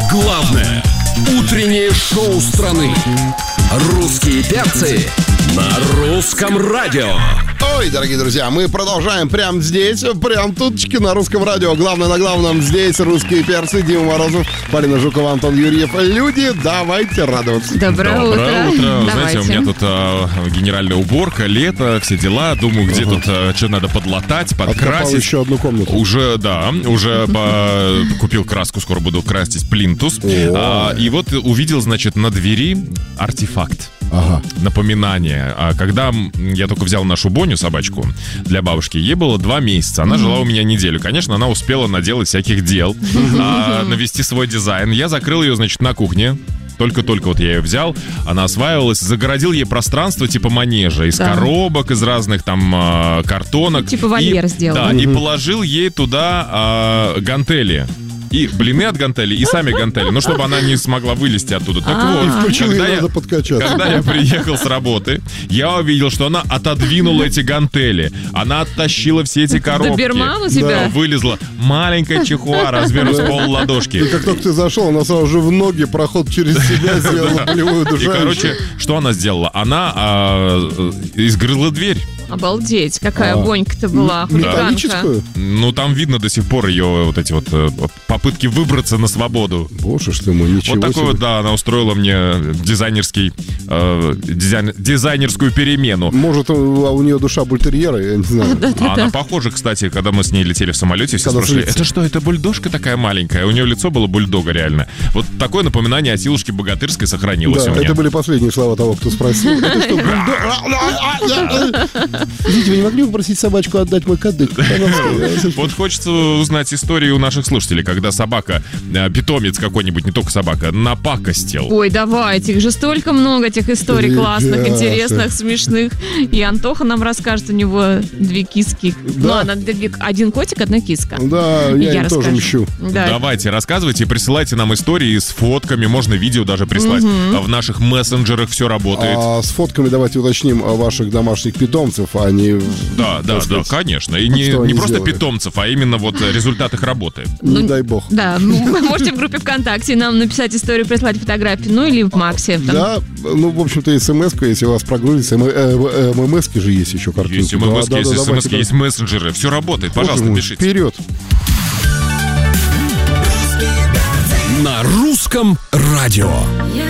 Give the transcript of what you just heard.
Главное утреннее шоу страны. Русские перцы на русском радио. Ой, дорогие друзья, мы продолжаем прямо здесь, прям туточки на русском радио. Главное на главном здесь русские перцы. Дима Морозов, Полина Жукова, Антон Юрьев. Люди, давайте радоваться. Доброе утро. Знаете, у меня тут генеральная уборка, лето, все дела. Думаю, где тут что надо подлатать, подкрасить. Откопал еще одну комнату. Уже купил краску, скоро буду красить плинтус. И вот увидел, значит, на двери артефакт. Ага. Напоминание. Когда я только взял нашу Боню, собачку, для бабушки, ей было 2 месяца. Она жила у меня неделю. Конечно, она успела наделать всяких дел, навести свой дизайн. Я закрыл ее, значит, на кухне. Только-только вот я ее взял, она осваивалась, загородил ей пространство типа манежа из коробок, из разных там картонок. Типа вольер сделал. Да, и положил ей туда гантели. И блины от гантели, и сами гантели. Ну, чтобы она не смогла вылезти оттуда. Так вот, когда я приехал с работы, я увидел, что она отодвинула эти гантели. Она оттащила все эти коробки. Доберман у тебя? Вылезла маленькая чихуа размером с пол-ладошки. И как только ты зашел, она сразу же в ноги проход через себя сделала болевую душу. И, короче, что она сделала? Она изгрызла дверь. Обалдеть, какая Бонька-то была. Металлическую? Ну, там видно до сих пор ее вот эти вот попытки выбраться на свободу. Боже ж ты мой, ничего вот такой себе. вот, да, она устроила мне дизайнерскую перемену. Может, у нее душа бультерьера, я не знаю. Она похожа, кстати, когда мы с ней летели в самолете, все спрашивали, это что, это бульдожка такая маленькая? У нее лицо было бульдога реально. Вот такое напоминание о Силушке Богатырской сохранилось у меня. Это были последние слова того, кто спросил. Это что, бульдог? Извините, вы не могли бы попросить собачку отдать мой кадык? Вот хочется узнать историю у наших слушателей, когда собака, питомец какой-нибудь, не только собака, напакостил. Ой, давайте, их же столько много, этих историй классных, интересных, смешных. И Антоха нам расскажет, у него 2 киски. Ну ладно, 1 котик, 1 киска. Да, я им тоже мщу. Давайте, рассказывайте и присылайте нам истории с фотками, можно видео даже прислать. В наших мессенджерах все работает. А с фотками давайте уточним ваших домашних питомцев, а не... Да, конечно. И не просто питомцев, а именно вот результат их работы. Не дай бог. Да, вы можете в группе ВКонтакте нам написать историю, прислать фотографии, ну или в Максе. Да, ну, в общем-то, смс-ка, если у вас прогрузится, ММС-ки же есть еще картинки. Есть ММС-ки, есть смс-ки, есть мессенджеры. Все работает, пожалуйста, пишите. Вперед! На русском радио.